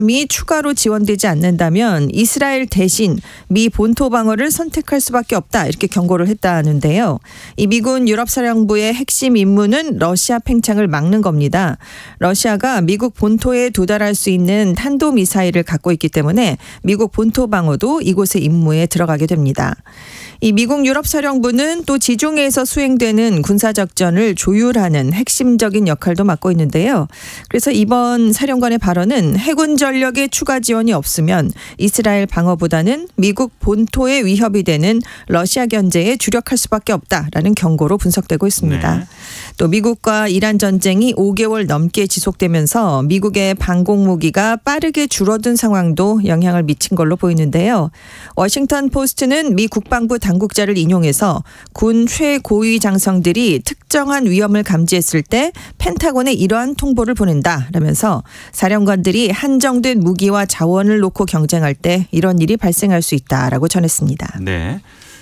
미 추가로 지원되지 않는다면 이스라엘 대신 미 본토 방어를 선택할 수밖에 없다 이렇게 경고를 했다는데요. 이 미군 유럽사령부의 핵심 임무는 러시아 팽창을 막는 겁니다. 러시아가 미국 본토에 도달할 수 있는 탄도미사일을 갖고 있기 때문에 미국 본토 방어도 이곳의 임무에 들어가게 됩니다. 이 미국 유럽사령부는 또 지중해에서 수행되는 군사작전을 조율하는 핵심적인 역할도 맡고 있는데요. 그래서 이번 사령관의 발언은 해군 전력의 추가 지원이 없으면 이스라엘 방어보다는 미국 본토에 위협이 되는 러시아 견제에 주력할 수밖에 없다라는 경고로 분석되고 있습니다. 네. 또 미국과 이란 전쟁이 5개월 넘게 지속되면서 미국의 방공무기가 빠르게 줄어든 상황도 영향을 미친 걸로 보이는데요. 워싱턴 포스트는 미 국방부 당국자를 인용해서 군 최고위 장성들이 특정한 위험을 감지했을 때 펜타곤에 이러한 통보를 보낸다라면서 사령관들이 한정된 무기와 자원을 놓고 경쟁할 때 이런 일이 발생할 수 있다라고 전했습니다. 네.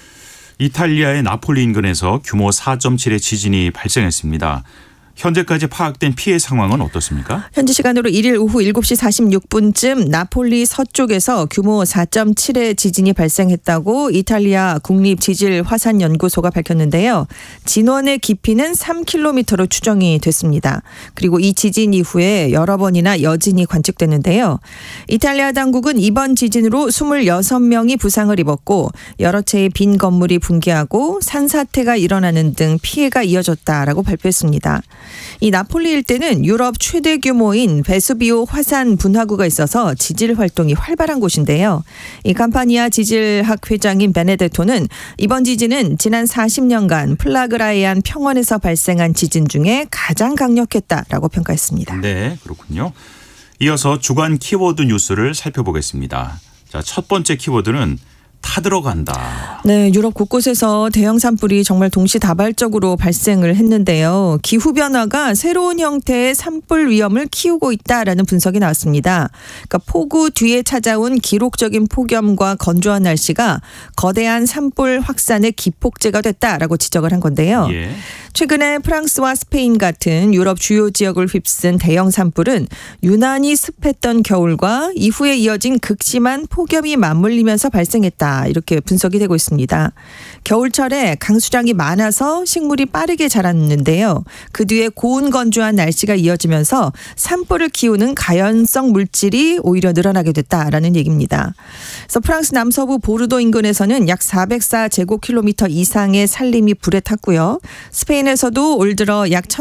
이탈리아의 나폴리 인근에서 규모 4.7의 지진이 발생했습니다. 현재까지 파악된 피해 상황은 어떻습니까? 현지 시간으로 1일 오후 7시 46분쯤 나폴리 서쪽에서 규모 4.7의 지진이 발생했다고 이탈리아 국립지질화산연구소가 밝혔는데요. 진원의 깊이는 3km로 추정이 됐습니다. 그리고 이 지진 이후에 여러 번이나 여진이 관측됐는데요. 이탈리아 당국은 이번 지진으로 26명이 부상을 입었고 여러 채의 빈 건물이 붕괴하고 산사태가 일어나는 등 피해가 이어졌다라고 발표했습니다. 이 나폴리 일대는 유럽 최대 규모인 베수비오 화산 분화구가 있어서 지질 활동이 활발한 곳인데요. 이 감파니아 지질학 회장인 베네데토는 이번 지진은 지난 40년간 플라그라이안 평원에서 발생한 지진 중에 가장 강력했다라고 평가했습니다. 네, 그렇군요. 이어서 주간 키워드 뉴스를 살펴보겠습니다. 자, 첫 번째 키워드는 타들어간다. 네, 유럽 곳곳에서 대형 산불이 정말 동시다발적으로 발생을 했는데요. 기후변화가 새로운 형태의 산불 위험을 키우고 있다라는 분석이 나왔습니다. 그러니까 폭우 뒤에 찾아온 기록적인 폭염과 건조한 날씨가 거대한 산불 확산의 기폭제가 됐다라고 지적을 한 건데요. 예. 최근에 프랑스와 스페인 같은 유럽 주요 지역을 휩쓴 대형 산불은 유난히 습했던 겨울과 이후에 이어진 극심한 폭염이 맞물리면서 발생했다. 이렇게 분석이 되고 있습니다. 겨울철에 강수량이 많아서 식물이 빠르게 자랐는데요. 그 뒤에 고온 건조한 날씨가 이어지면서 산불을 키우는 가연성 물질이 오히려 늘어나게 됐다라는 얘기입니다. 그래서 프랑스 남서부 보르도 인근에서는 약 404제곱킬로미터 이상의 산림이 불에 탔고요. 스페인에서도 올 들어 약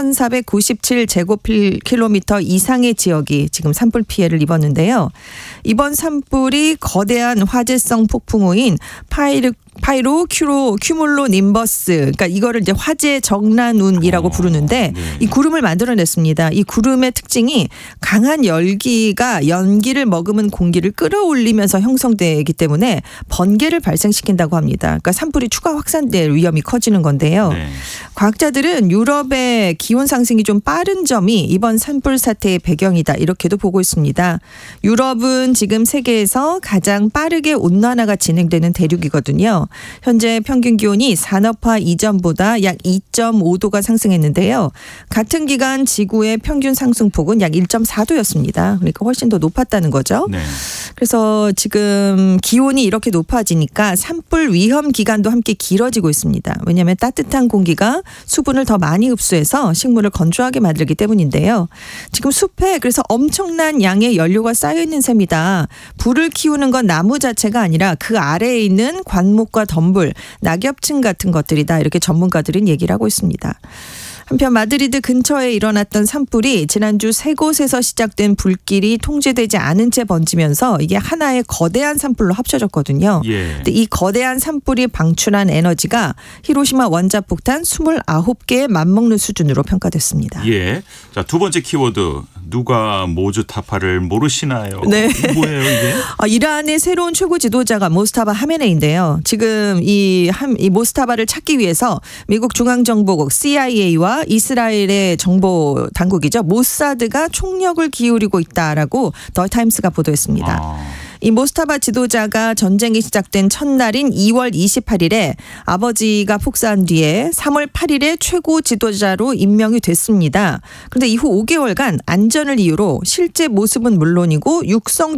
1497제곱킬로미터 이상의 지역이 지금 산불 피해를 입었는데요. 이번 산불이 거대한 화재성 폭풍우인 파이로 큐몰로 님버스, 그러니까 이거를 이제 화재 정란운이라고 부르는데 네. 이 구름을 만들어냈습니다. 이 구름의 특징이 강한 열기가 연기를 머금은 공기를 끌어올리면서 형성되기 때문에 번개를 발생시킨다고 합니다. 그러니까 산불이 추가 확산될 위험이 커지는 건데요. 네. 과학자들은 유럽의 기온 상승이 좀 빠른 점이 이번 산불 사태의 배경이다 이렇게도 보고 있습니다. 유럽은 지금 세계에서 가장 빠르게 온난화가 진행되는 대륙이거든요. 현재 평균 기온이 산업화 이전보다 약 2.5도가 상승했는데요. 같은 기간 지구의 평균 상승폭은 약 1.4도였습니다. 그러니까 훨씬 더 높았다는 거죠. 네. 그래서 지금 기온이 이렇게 높아지니까 산불 위험 기간도 함께 길어지고 있습니다. 왜냐하면 따뜻한 공기가 수분을 더 많이 흡수해서 식물을 건조하게 만들기 때문인데요. 지금 숲에 그래서 엄청난 양의 연료가 쌓여 있는 셈이다. 불을 키우는 건 나무 자체가 아니라 그 아래에 있는 관목과 덤불, 낙엽층 같은 것들이다. 이렇게 전문가들은 얘기를 하고 있습니다. 한편 마드리드 근처에 일어났던 산불이 지난주 세 곳에서 시작된 불길이 통제되지 않은 채 번지면서 이게 하나의 거대한 산불로 합쳐졌거든요. 예. 근데 이 거대한 산불이 방출한 에너지가 히로시마 원자폭탄 29개에 맞먹는 수준으로 평가됐습니다. 예. 자, 두 번째 키워드. 누가 모주타파를 모르시나요? 네. 뭐예요 이게? 이란의 새로운 최고 지도자가 모스타바 하메네이인데요. 지금 이 모스타바를 찾기 위해서 미국 중앙정보국 CIA와 이스라엘의 정보 당국이죠. 모사드가 총력을 기울이고 있다라고 더 타임스가 보도했습니다. 이 모스타바 지도자가 전쟁이 시작된 첫날인 2월 28일에 아버지가 폭사한 뒤에 3월 8일에 최고 지도자로 임명이 됐습니다. 그런데 이후 5개월간 안전을 이유로 실제 모습은 물론이고 육성